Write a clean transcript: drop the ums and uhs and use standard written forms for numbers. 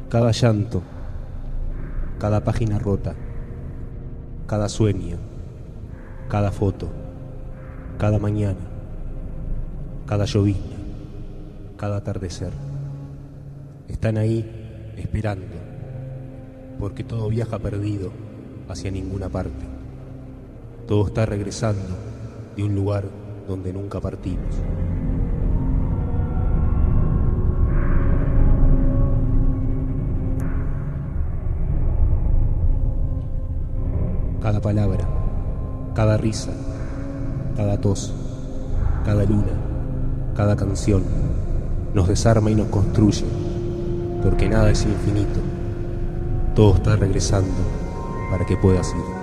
Cada llanto, cada página rota, cada sueño, cada foto, cada mañana, cada llovizna, cada atardecer. Están ahí esperando, porque todo viaja perdido hacia ninguna parte. Todo está regresando de un lugar donde nunca partimos. Cada palabra, cada risa, cada tos, cada luna, cada canción nos desarma y nos construye, porque nada es infinito. Todo está regresando para que puedas ir.